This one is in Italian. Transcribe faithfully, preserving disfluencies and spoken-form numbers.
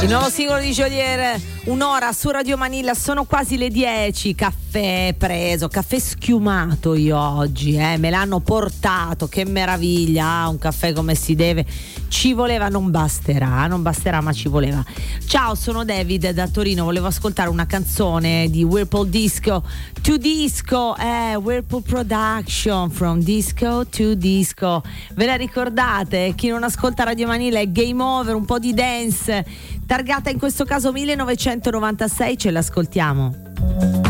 Il nuovo singolo di Geolier, un'ora su Radio Manilla, sono quasi le dieci. Caffè preso, caffè schiumato io oggi, eh, me l'hanno portato, che meraviglia, ah, un caffè come si deve. Ci voleva, non basterà, non basterà, ma ci voleva. Ciao, sono David da Torino, volevo ascoltare una canzone di Whirlpool Disco to Disco, eh, Whirlpool Production, From Disco to Disco. Ve la ricordate? Chi non ascolta Radio Manilla è Game Over, un po' di dance, targata in questo caso millenovecentonovantasei, ce l'ascoltiamo.